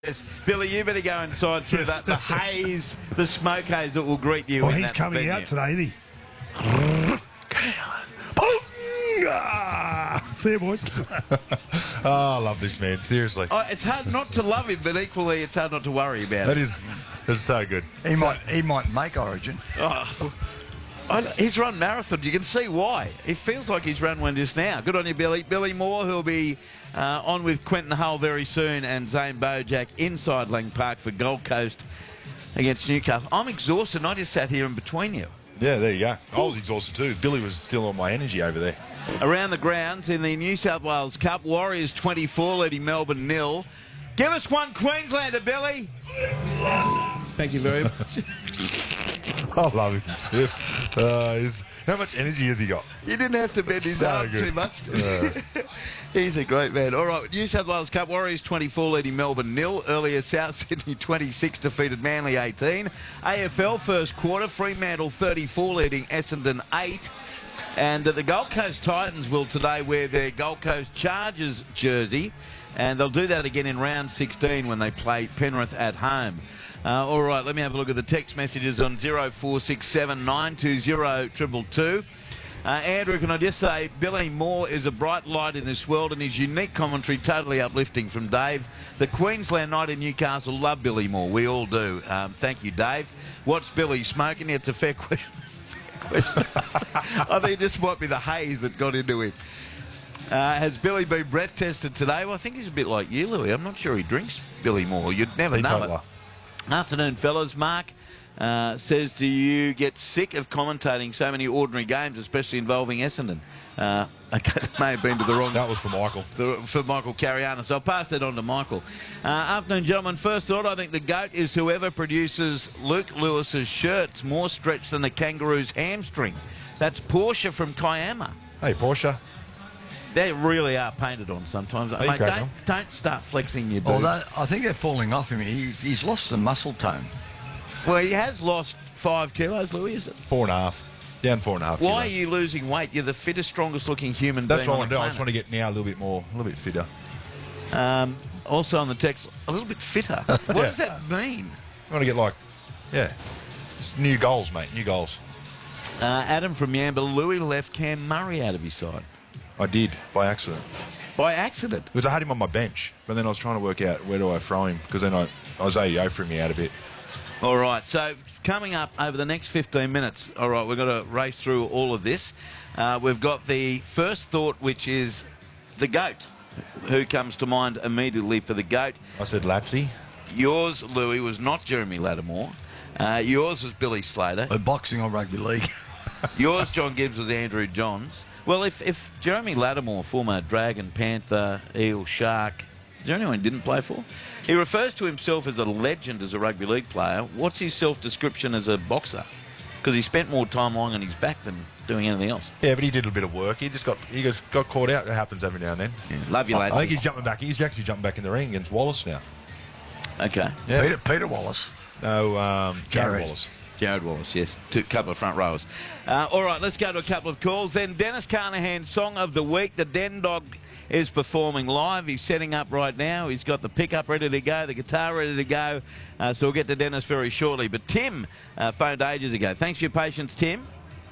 Yes, Billy, you better go inside through the haze, the smoke haze that will greet you. Well, in he's that coming venue. out today, isn't he? See you, boys. Oh, I love this man. Seriously. Oh, it's hard not to love him, but equally it's hard not to worry about That it. is so good. He might make Origin. Oh, he's run marathon. You can see why. It feels like he's run one just now. Good on you, Billy. Billy Moore, who'll be on with Quentin Hull very soon, and Zane Bojack inside Lang Park for Gold Coast against Newcastle. I'm exhausted, and I just sat here in between you. Yeah, there you go. I was exhausted too. Billy was still on my energy over there. Around the grounds in the New South Wales Cup, Warriors 24 leading Melbourne 0. Give us one Queenslander, Billy. Thank you very much. I love him. Yes. How much energy has he got? You didn't have to bend his So arm good. too much. He's a great man. All right, New South Wales Cup, Warriors 24 leading Melbourne 0. Earlier, South Sydney 26 defeated Manly 18. AFL first quarter, Fremantle 34 leading Essendon 8. And the Gold Coast Titans will today wear their Gold Coast Chargers jersey, and they'll do that again in round 16 when they play Penrith at home. All right, let me have a look at the text messages on 0467 920 222. Andrew, can I just say, Billy Moore is a bright light in this world, and his unique commentary totally uplifting from Dave. The Queensland night in Newcastle love Billy Moore. We all do. Thank you, Dave. What's Billy smoking? It's a fair question. I think this might be the haze that got into him. Has Billy been breath tested today? Well, I think he's a bit like you, Louis. I'm not sure he drinks Billy Moore. You'd never know it. Afternoon, fellas. Mark says, do you get sick of commentating so many ordinary games, especially involving Essendon? Okay, that may have been to the wrong... That was for Michael. For Michael Cariana, so I'll pass that on to Michael. Afternoon, gentlemen. First thought, I think the GOAT is whoever produces Luke Lewis's shirts more stretched than the kangaroo's hamstring. That's Porsche from Kiama. Hey, Porsche. They really are painted on sometimes. Hey, Mate, don't start flexing your boobs. Although I think they're falling off him. He's lost the muscle tone. Well, he has lost 5 kilos, Louis, is it? 4.5. Down 4.5 kilos. Why are you losing weight? You're the fittest, strongest looking human being. That's what I on want to the do. I just want to planet. get now a little bit fitter. Also on the text, a little bit fitter. What does that mean? I want to get just new goals, mate. New goals. Adam from Yamba, Louis left Cam Murray out of his side. I did, by accident. By accident? Because I had him on my bench, but then I was trying to work out where do I throw him, because then Isaiah threw me out a bit. All right, so coming up over the next 15 minutes, all right, we've got to race through all of this. We've got the first thought, which is the GOAT. Who comes to mind immediately for the GOAT? I said Latsy. Yours, Louis, was not Jeremy Lattimore. Yours was Billy Slater. Boxing or rugby league. Yours, John Gibbs, was Andrew Johns. Well, if Jeremy Lattimore, former Dragon, Panther, Eel, Shark, is there anyone he didn't play for? He refers to himself as a legend as a rugby league player. What's his self-description as a boxer? Because he spent more time lying on his back than doing anything else. Yeah, but he did a bit of work. He just got caught out. That happens every now and then. Yeah, love you, lads. I think he's jumping back. He's actually jumping back in the ring against Wallace now. Okay. Yeah. Peter Wallace. No, Jared Wallace. Jared Wallace, yes. Couple of front rowers. All right, let's go to a couple of calls. Then Dennis Carnahan's Song of the Week. The Den Dog is performing live. He's setting up right now. He's got the pickup ready to go, the guitar ready to go. So we'll get to Dennis very shortly. But Tim phoned ages ago. Thanks for your patience, Tim.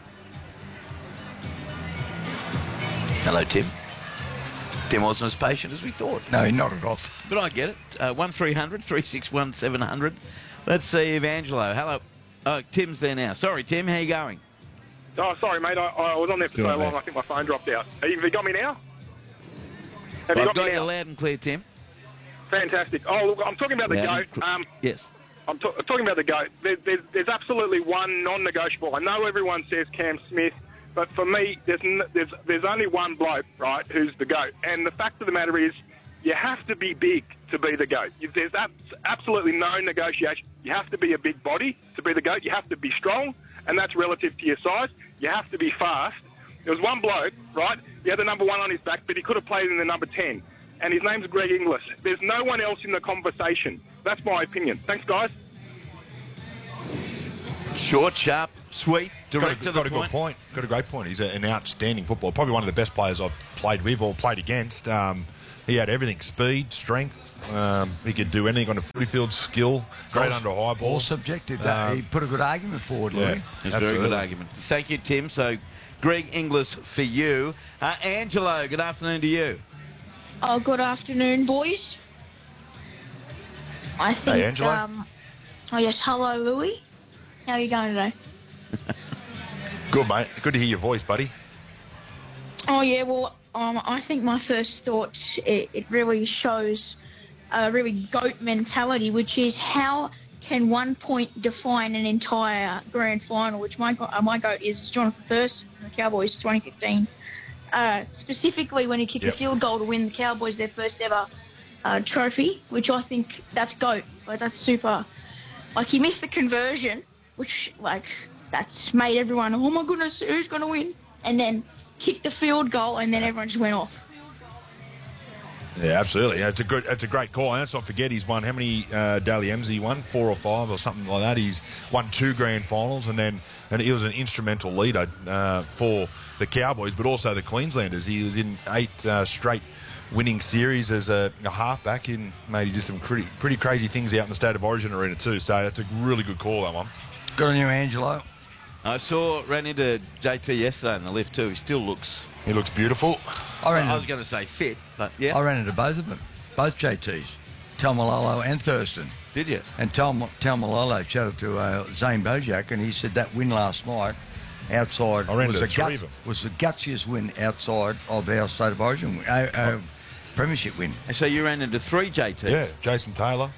Hello, Tim. Tim wasn't as patient as we thought. No, he nodded off. But I get it. 1300 361 700. Let's see if Angelo. Hello. Oh, Tim's there now. Sorry, Tim. How you going? Oh, sorry, mate. I was on there for so long, I think my phone dropped out. Have you got me now? Have you I've got me got you now? loud and clear, Tim. Fantastic. Oh, look, I'm talking about the Loud GOAT. and yes. I'm talking about the GOAT. There's absolutely one non-negotiable. I know everyone says Cam Smith, but for me, there's only one bloke, right, who's the GOAT. And the fact of the matter is, you have to be big to be the GOAT. There's absolutely no negotiation. You have to be a big body to be the GOAT. You have to be strong, and that's relative to your size. You have to be fast. There was one bloke, right? He had the number 1 on his back, but he could have played in the number 10. And his name's Greg Inglis. There's no one else in the conversation. That's my opinion. Thanks, guys. Short, sharp, sweet, direct to the Got a good point. Got a great point. He's an outstanding footballer. Probably one of the best players I've played with or played against. He had everything: speed, strength. He could do anything on the footy field. Skill, great under high ball. All subjective. He put a good argument forward, Yeah, Louis. It's a very good argument. Thank you, Tim. So, Greg Inglis for you. Angelo, good afternoon to you. Oh, good afternoon, boys. I think. Hey, Angelo. Oh yes, hello, Louis. How are you going today? Good, mate. Good to hear your voice, buddy. Oh yeah, well, I think my first thoughts it really shows a really GOAT mentality, which is how can 1 point define an entire grand final? Which my GOAT is Jonathan Thurston from the Cowboys 2015. Specifically when he kicked a field goal to win the Cowboys their first ever trophy, which I think that's GOAT. Like, that's super. Like, he missed the conversion, which, like, that's made everyone, oh my goodness, who's going to win? And then kicked the field goal, and then everyone just went off. Yeah, absolutely. Yeah, it's a great call. And let's not forget, he's won how many Dally M's he won? 4 or 5 or something like that. He's won 2 grand finals, and he was an instrumental leader for the Cowboys, but also the Queenslanders. He was in 8 straight winning series as a halfback, and mate, he did some pretty crazy things out in the State of Origin arena too. So that's a really good call, that one. Good on you, Angelo. I ran into JT yesterday in the lift too. He looks beautiful. I was going to say fit, but yeah. I ran into both of them, both JTs, Talmalolo and Thurston. Did you? And Talmalolo chatted to Zane Bojak, and he said that win last night outside was the gutsiest win outside of our State of Origin premiership win. And so you ran into 3 JTs? Yeah, Jason Taylor,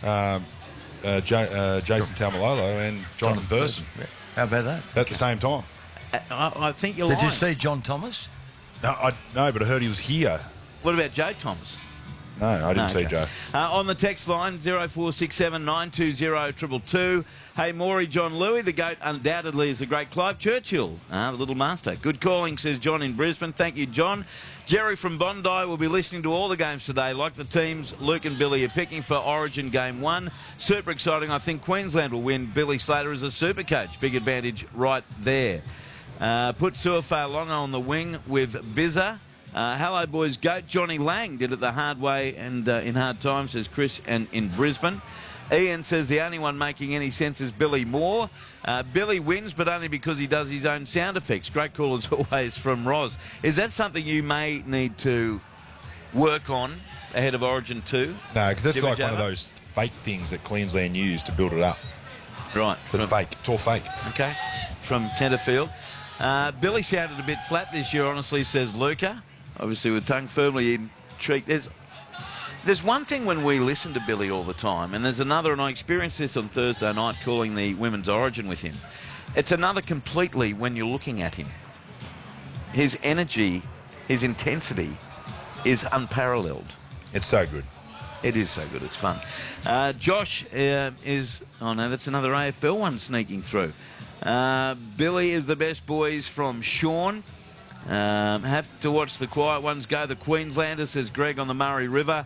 Jason Talmalolo, and Jonathan Thurston. Yeah. How about that? At the same time. I think you're lying. Did you see John Thomas? No, but I heard he was here. What about Joe Thomas? No, I didn't see Joe. On the text line, 0467 920 222. Hey, Maury, John Louis, the GOAT undoubtedly is the great Clive Churchill, the little master. Good calling, says John in Brisbane. Thank you, John. Jerry from Bondi will be listening to all the games today. Like the teams Luke and Billy are picking for Origin Game 1. Super exciting. I think Queensland will win. Billy Slater is a super coach. Big advantage right there. Put Suafalonga on the wing with Bizza. Hello, boys. GOAT Johnny Lang did it the hard way and in hard times, says Chris, and in Brisbane. Ian says the only one making any sense is Billy Moore. Billy wins, but only because he does his own sound effects. Great call as always from Roz. Is that something you may need to work on ahead of Origin 2? No, because that's like one of those fake things that Queensland use to build it up. Right. It's fake. It's all fake. Okay. From Tenterfield. Billy sounded a bit flat this year, honestly, says Luca. Obviously with tongue firmly in cheek. There's one thing when we listen to Billy all the time, and there's another, and I experienced this on Thursday night calling the Women's Origin with him. It's another completely when you're looking at him. His energy, his intensity is unparalleled. It's so good. It is so good. It's fun. Josh is... Oh, no, that's another AFL one sneaking through. Billy is the best, boys, from Sean. Have to watch the quiet ones go. The Queenslanders, says Greg on the Murray River.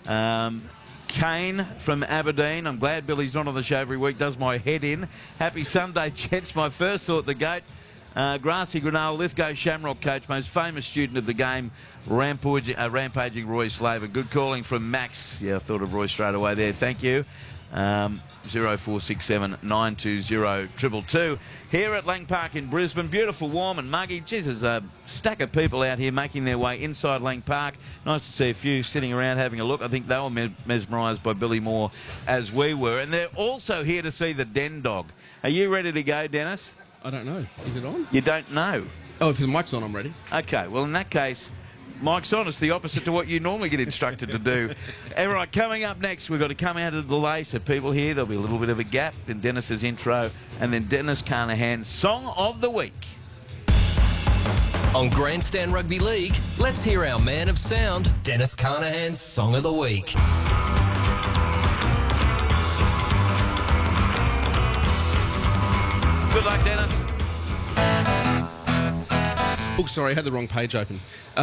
Kane from Aberdeen. I'm glad Billy's not on the show every week. Does my head in. Happy Sunday, gents. My first thought, the GOAT. Grassy Granell, Lithgow Shamrock coach, most famous student of the game, rampaging Roy Slaven. Good calling from Max. Yeah, I thought of Roy straight away there. Thank you. 0467 920 222. Here at Lang Park in Brisbane, beautiful, warm and muggy. Jesus, a stack of people out here making their way inside Lang Park. Nice to see a few sitting around having a look. I think they were mesmerised by Billy Moore as we were. And they're also here to see the Den Dog. Are you ready to go, Dennis? I don't know. Is it on? You don't know? Oh, if the mic's on, I'm ready. Okay, well, in that case... Mike's on. It's the opposite to what you normally get instructed to do. All right, coming up next, we've got to come out of the delay. So people here, there'll be a little bit of a gap. Then Dennis's intro, and then Dennis Carnahan's Song of the Week. On Grandstand Rugby League, let's hear our man of sound, Dennis Carnahan's Song of the Week. Good luck, Dennis. Oh, sorry, I had the wrong page open.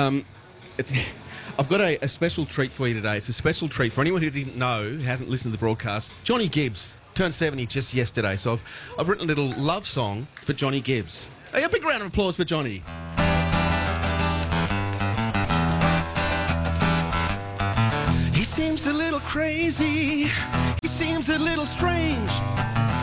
I've got a special treat for you today. It's a special treat for anyone who didn't know, who hasn't listened to the broadcast. Johnny Gibbs turned 70 just yesterday, so I've written a little love song for Johnny Gibbs. Hey, a big round of applause for Johnny. seems a little crazy. He seems a little strange.